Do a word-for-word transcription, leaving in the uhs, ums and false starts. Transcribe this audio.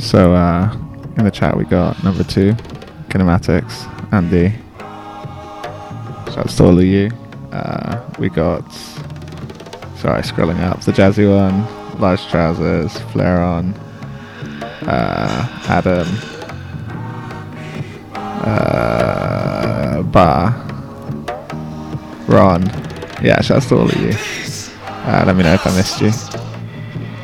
So uh, in the chat we got number two, Kinematics, Andy. Shouts to all of you. Uh, we got, sorry, scrolling up, the Jazzy One, Large Trousers, Flare On, uh, Adam, uh, Bar, Ron. Yeah, shouts to all of you. Uh, let me know if I missed you.